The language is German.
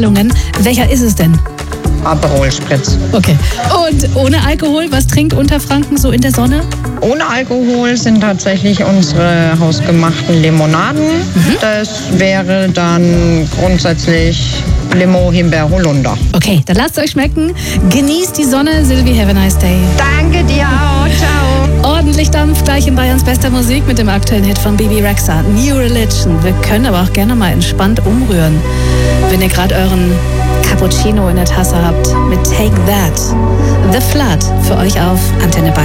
Empfehlung nennen. Welcher ist es denn? Aperol Spritz. Okay. Und ohne Alkohol, was trinkt Unterfranken so in der Sonne? Ohne Alkohol sind tatsächlich unsere hausgemachten Limonaden. Das wäre dann grundsätzlich Limo, Himbeer, Holunder. Okay, dann lasst es euch schmecken. Genießt die Sonne. Silvi, have a nice day. Danke dir auch. Ciao. Ordentlich Dampf gleich in Bayerns bester Musik mit dem aktuellen Hit von Bibi Rexha, New Religion. Wir können aber auch gerne mal entspannt umrühren, wenn ihr gerade euren Cappuccino in der Tasse habt mit Take That. The Flood für euch auf Antenne Bayern.